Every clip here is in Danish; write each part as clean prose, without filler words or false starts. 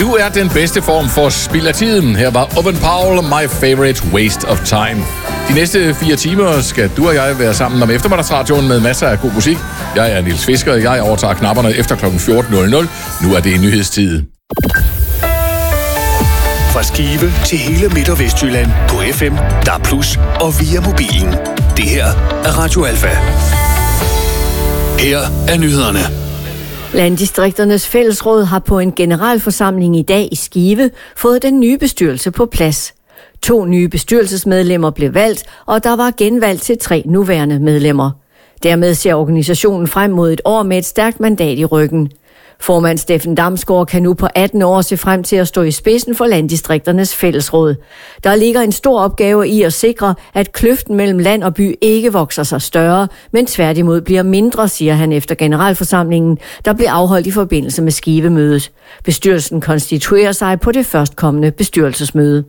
Du er den bedste form for spild af tiden. Her var Owen Powell, My Favorite Waste of Time. De næste 4 timer skal du og jeg være sammen om eftermiddagsradioen med masser af god musik. Jeg er Niels Fisker, og jeg overtager knapperne efter kl. 14.00. Nu er det nyhedstid. Fra Skive til hele Midt- og Vestjylland på FM, DAB+ og via mobilen. Det her er Radio Alfa. Her er nyhederne. Landdistrikternes Fællesråd har på en generalforsamling i dag i Skive fået den nye bestyrelse på plads. 2 nye bestyrelsesmedlemmer blev valgt, og der var genvalg til 3 nuværende medlemmer. Dermed ser organisationen frem mod et år med et stærkt mandat i ryggen. Formand Steffen Damsgaard kan nu på 18 år se frem til at stå i spidsen for Landdistrikternes Fællesråd. Der ligger en stor opgave i at sikre, at kløften mellem land og by ikke vokser sig større, men tværtimod bliver mindre, siger han efter generalforsamlingen, der blev afholdt i forbindelse med Skivemødet. Bestyrelsen konstituerer sig på det førstkommende bestyrelsesmøde.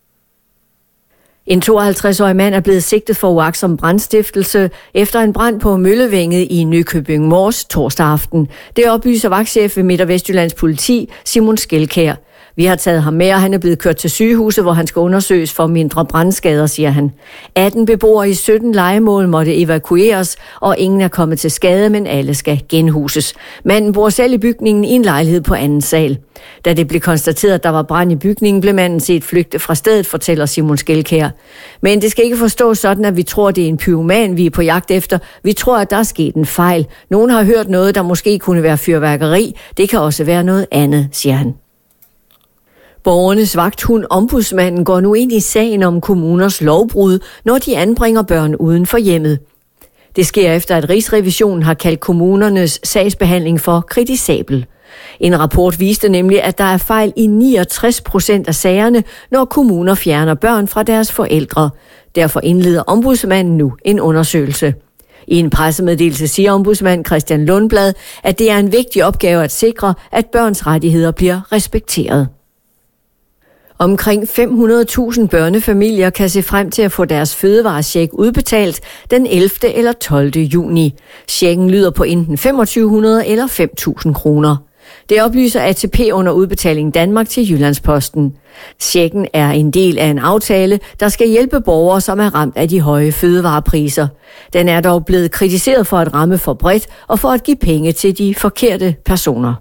En 52-årig mand er blevet sigtet for uagtsom brandstiftelse efter en brand på Møllevænget i Nykøbing Mors torsdag aften. Det oplyser vagtchef ved Midt- og Vestjyllands politi, Simon Skelkær. Vi har taget ham med, og han er blevet kørt til sygehuset, hvor han skal undersøges for mindre brandskader, siger han. 18 beboere i 17 lejemål måtte evakueres, og ingen er kommet til skade, men alle skal genhuses. Manden bor selv i bygningen i en lejlighed på anden sal. Da det blev konstateret, at der var brand i bygningen, blev manden set flygte fra stedet, fortæller Simon Skelkær. Men det skal ikke forstås sådan, at vi tror, det er en pyroman, vi er på jagt efter. Vi tror, at der er sket en fejl. Nogen har hørt noget, der måske kunne være fyrværkeri. Det kan også være noget andet, siger han. Borgernes vagthund Ombudsmanden går nu ind i sagen om kommuners lovbrud, når de anbringer børn uden for hjemmet. Det sker efter, at Rigsrevisionen har kaldt kommunernes sagsbehandling for kritisabel. En rapport viste nemlig, at der er fejl i 69% af sagerne, når kommuner fjerner børn fra deres forældre. Derfor indleder Ombudsmanden nu en undersøgelse. I en pressemeddelelse siger ombudsmand Christian Lundblad, at det er en vigtig opgave at sikre, at børns rettigheder bliver respekteret. Omkring 500.000 børnefamilier kan se frem til at få deres fødevarecheck udbetalt den 11. eller 12. juni. Checken lyder på enten 2.500 eller 5.000 kroner. Det oplyser ATP under Udbetaling Danmark til Jyllandsposten. Checken er en del af en aftale, der skal hjælpe borgere, som er ramt af de høje fødevarepriser. Den er dog blevet kritiseret for at ramme for bredt og for at give penge til de forkerte personer.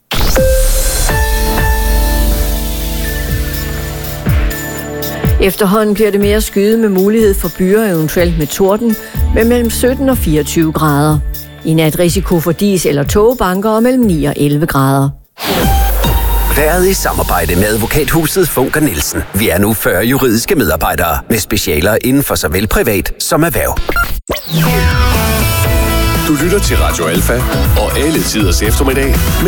Efterhånden bliver det mere skyde med mulighed for byer, eventuelt med torden, med mellem 17 og 24 grader. I nat risiko for dis- eller tågebanker og mellem 9 og 11 grader. Været i samarbejde med advokathuset Funker Nielsen. Vi er nu 40 juridiske medarbejdere med specialer inden for såvel privat som erhverv. Du lytter til Radio Alfa og alle tiders eftermiddag med